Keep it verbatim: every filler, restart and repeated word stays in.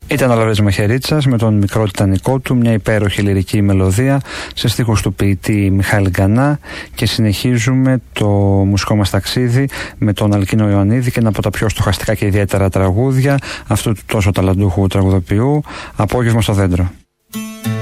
Ήταν ο Λαβρέτης Μαχαιρίτσας με τον μικρό τιτανικό του, μια υπέροχη λυρική μελωδία σε στίχους του ποιητή Μιχάλη Γκανά, και συνεχίζουμε το μουσικό μας ταξίδι με τον Αλκίνο Ιωαννίδη και ένα από τα πιο στοχαστικά και ιδιαίτερα τραγούδια αυτού του τόσο ταλαντούχου τραγουδοποιού, «Απόγευμα στο δέντρο».